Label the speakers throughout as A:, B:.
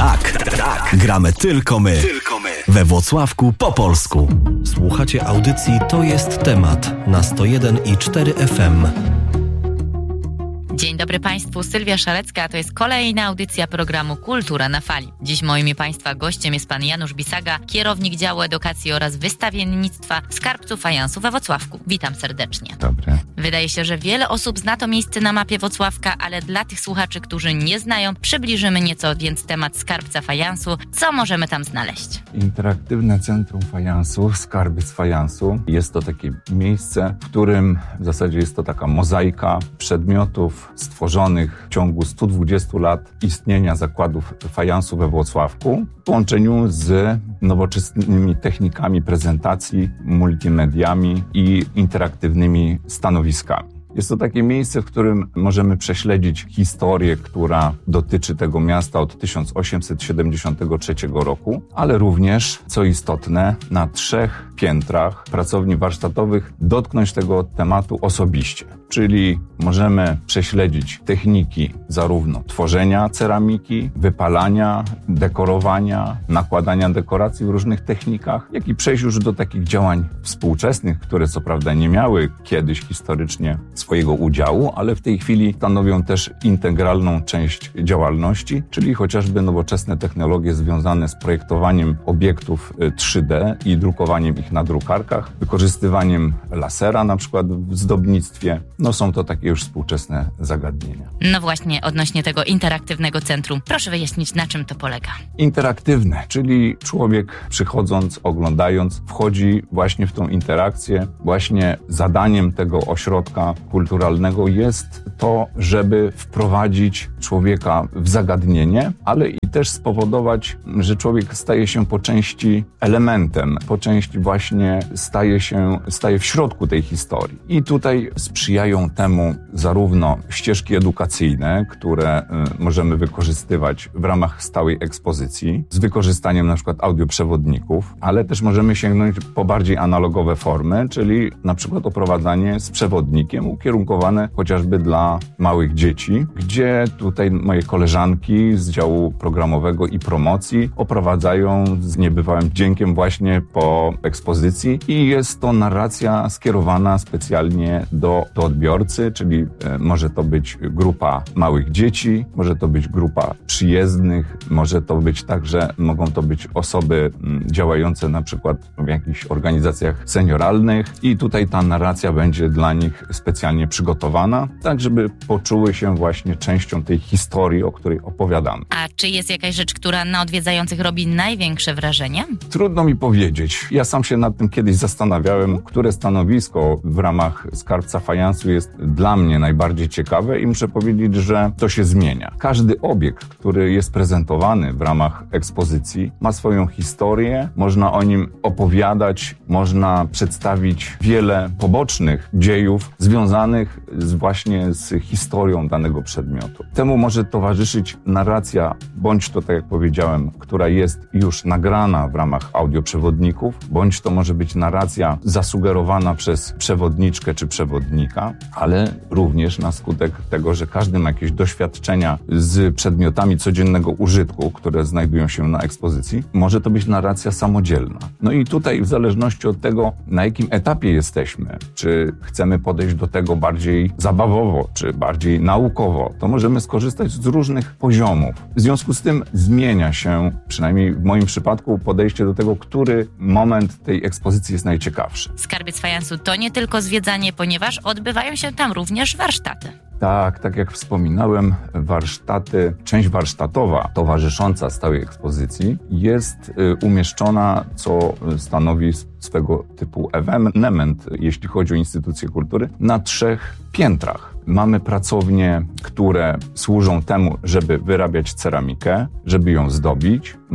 A: Tak. Gramy tylko my. We Włocławku po polsku.
B: Słuchacie audycji To jest temat na 101,4 FM.
C: Dzień dobry Państwu, Sylwia Szalecka, a to jest kolejna audycja programu Kultura na Fali. Dziś moim i Państwa gościem jest Pan Janusz Bisaga, kierownik działu edukacji oraz wystawiennictwa Skarbców Fajansu we Włocławku. Witam serdecznie.
D: Dobry.
C: Wydaje się, że wiele osób zna to miejsce na mapie Włocławka, ale dla tych słuchaczy, którzy nie znają, przybliżymy nieco więc temat Skarbca Fajansu. Co możemy tam znaleźć?
D: Interaktywne Centrum Fajansu, Skarbiec Fajansu. Jest to takie miejsce, w którym w zasadzie jest to taka mozaika przedmiotów stworzonych w ciągu 120 lat istnienia zakładów fajansu we Włocławku w połączeniu z nowoczesnymi technikami prezentacji, multimediami i interaktywnymi stanowiskami. Jest to takie miejsce, w którym możemy prześledzić historię, która dotyczy tego miasta od 1873 roku, ale również, co istotne, na 3 piętrach pracowni warsztatowych dotknąć tego tematu osobiście. Czyli możemy prześledzić techniki zarówno tworzenia ceramiki, wypalania, dekorowania, nakładania dekoracji w różnych technikach, jak i przejść już do takich działań współczesnych, które co prawda nie miały kiedyś historycznie swojego udziału, ale w tej chwili stanowią też integralną część działalności, czyli chociażby nowoczesne technologie związane z projektowaniem obiektów 3D i drukowaniem ich na drukarkach, wykorzystywaniem lasera na przykład w zdobnictwie. No są to takie już współczesne zagadnienia.
C: No właśnie, odnośnie tego interaktywnego centrum, proszę wyjaśnić, na czym to polega.
D: Interaktywne, czyli człowiek przychodząc, oglądając, wchodzi właśnie w tą interakcję. Właśnie zadaniem tego ośrodka kulturalnego jest to, żeby wprowadzić człowieka w zagadnienie, ale i też spowodować, że człowiek staje się po części elementem, po części właśnie staje w środku tej historii. I tutaj sprzyjają temu zarówno ścieżki edukacyjne, które możemy wykorzystywać w ramach stałej ekspozycji, z wykorzystaniem na przykład audioprzewodników, ale też możemy sięgnąć po bardziej analogowe formy, czyli na przykład oprowadzanie z przewodnikiem ukierunkowane chociażby dla małych dzieci, gdzie tutaj moje koleżanki z działu programowego i promocji oprowadzają z niebywałym wdziękiem właśnie po ekspozycji i jest to narracja skierowana specjalnie do odbiorcy, czyli może to być grupa małych dzieci, może to być grupa przyjezdnych, mogą to być osoby działające na przykład w jakichś organizacjach senioralnych i tutaj ta narracja będzie dla nich specjalnie przygotowana, tak żeby poczuły się właśnie częścią tej historii, o której opowiadamy.
C: A czy jest jakaś rzecz, która na odwiedzających robi największe wrażenie?
D: Trudno mi powiedzieć. Ja sam się nad tym kiedyś zastanawiałem, które stanowisko w ramach Skarbca Fajansu jest dla mnie najbardziej ciekawe i muszę powiedzieć, że to się zmienia. Każdy obiekt, który jest prezentowany w ramach ekspozycji, ma swoją historię, można o nim opowiadać, można przedstawić wiele pobocznych dziejów związanych właśnie z historią danego przedmiotu. Temu może towarzyszyć narracja, bądź to, tak jak powiedziałem, która jest już nagrana w ramach audioprzewodników, bądź to może być narracja zasugerowana przez przewodniczkę czy przewodnika, ale również na skutek tego, że każdy ma jakieś doświadczenia z przedmiotami codziennego użytku, które znajdują się na ekspozycji, może to być narracja samodzielna. No i tutaj w zależności od tego, na jakim etapie jesteśmy, czy chcemy podejść do tego bardziej zabawowo, czy bardziej naukowo, to możemy skorzystać z różnych poziomów. W związku z tym zmienia się, przynajmniej w moim przypadku, podejście do tego, który moment tej ekspozycji jest najciekawszy.
C: Skarbiec Fajansu to nie tylko zwiedzanie, ponieważ odbywają się tam również warsztaty.
D: Tak jak wspominałem, część warsztatowa towarzysząca stałej ekspozycji jest umieszczona, co stanowi swego typu ewenement, jeśli chodzi o instytucje kultury, na 3 piętrach. Mamy pracownie, które służą temu, żeby wyrabiać ceramikę, żeby ją zdobić.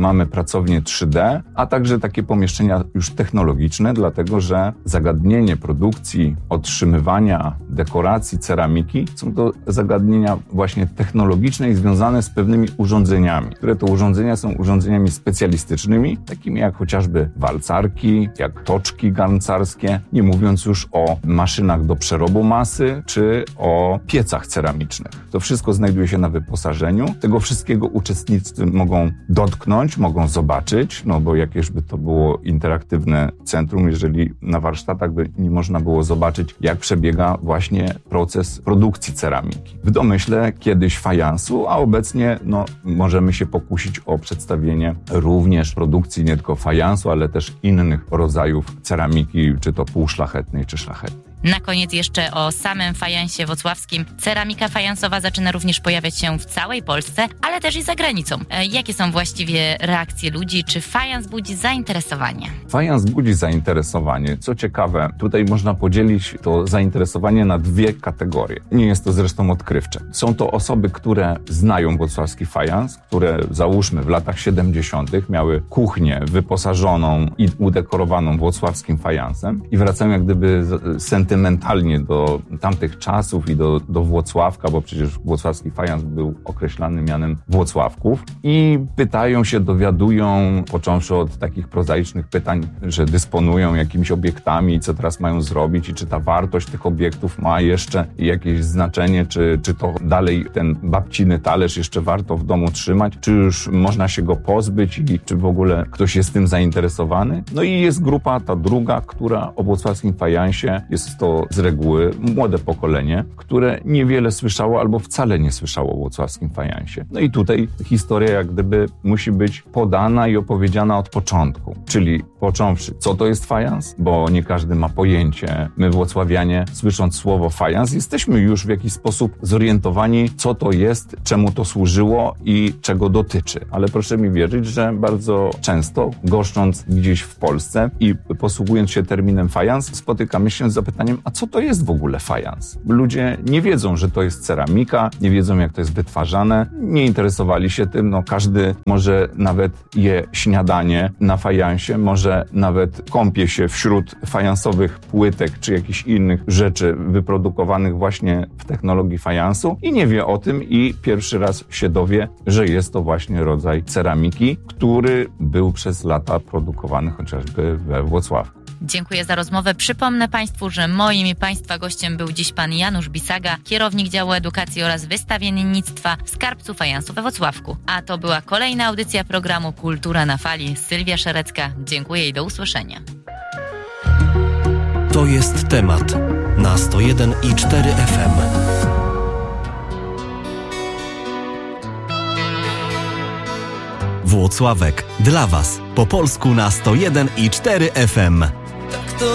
D: mamy pracownie 3D, a także takie pomieszczenia już technologiczne, dlatego że zagadnienie produkcji, otrzymywania, dekoracji, ceramiki są to zagadnienia właśnie technologiczne i związane z pewnymi urządzeniami, które to urządzenia są urządzeniami specjalistycznymi, takimi jak chociażby walcarki, jak toczki garncarskie, nie mówiąc już o maszynach do przerobu masy, czy o piecach ceramicznych. To wszystko znajduje się na wyposażeniu. Tego wszystkiego uczestnicy mogą dotknąć, mogą zobaczyć, no bo jakieżby to było interaktywne centrum, jeżeli na warsztatach by nie można było zobaczyć, jak przebiega właśnie proces produkcji ceramiki. W domyśle kiedyś fajansu, a obecnie możemy się pokusić o przedstawienie również produkcji nie tylko fajansu, ale też innych rodzajów ceramiki, czy to półszlachetnej, czy szlachetnej.
C: Na koniec jeszcze o samym fajansie włocławskim. Ceramika fajansowa zaczyna również pojawiać się w całej Polsce, ale też i za granicą. Jakie są właściwie reakcje ludzi? Czy fajans budzi zainteresowanie?
D: Fajans budzi zainteresowanie. Co ciekawe, tutaj można podzielić to zainteresowanie na dwie kategorie. Nie jest to zresztą odkrywcze. Są to osoby, które znają włocławski fajans, które załóżmy w latach 70. miały kuchnię wyposażoną i udekorowaną włocławskim fajansem i wracają jak gdyby sentymentalnie do tamtych czasów i do Włocławka, bo przecież włocławski fajans był określany mianem Włocławków i pytają się, dowiadują, począwszy od takich prozaicznych pytań, że dysponują jakimiś obiektami i co teraz mają zrobić i czy ta wartość tych obiektów ma jeszcze jakieś znaczenie, czy to dalej ten babciny talerz jeszcze warto w domu trzymać, czy już można się go pozbyć i czy w ogóle ktoś jest tym zainteresowany. No i jest grupa ta druga, która o włocławskim fajansie jest to z reguły młode pokolenie, które niewiele słyszało albo wcale nie słyszało o włocławskim fajansie. No i tutaj historia jak gdyby musi być podana i opowiedziana od początku, czyli począwszy, co to jest fajans, bo nie każdy ma pojęcie. My włocławianie, słysząc słowo fajans, jesteśmy już w jakiś sposób zorientowani, co to jest, czemu to służyło i czego dotyczy. Ale proszę mi wierzyć, że bardzo często, goszcząc gdzieś w Polsce i posługując się terminem fajans, spotykamy się z zapytaniem, a co to jest w ogóle fajans? Ludzie nie wiedzą, że to jest ceramika, nie wiedzą, jak to jest wytwarzane, nie interesowali się tym, każdy może nawet je śniadanie na fajansie, może nawet kąpie się wśród fajansowych płytek, czy jakichś innych rzeczy wyprodukowanych właśnie w technologii fajansu i nie wie o tym i pierwszy raz się dowie, że jest to właśnie rodzaj ceramiki, który był przez lata produkowany chociażby we Włocławku.
C: Dziękuję za rozmowę. Przypomnę Państwu, że moim i Państwa gościem był dziś pan Janusz Bisaga, kierownik działu edukacji oraz wystawiennictwa w Skarbcu Fajansu we Włocławku. A to była kolejna audycja programu Kultura na Fali. Sylwia Szerecka. Dziękuję i do usłyszenia.
B: To jest temat na 101,4 FM.
A: Włocławek dla Was po polsku na 101,4 FM.